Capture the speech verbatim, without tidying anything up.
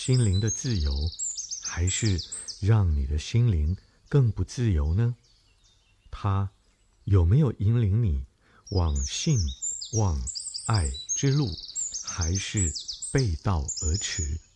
心灵的自由，还是让你的心灵更不自由呢？它有没有引领你往信、望、爱之路，还是背道而驰？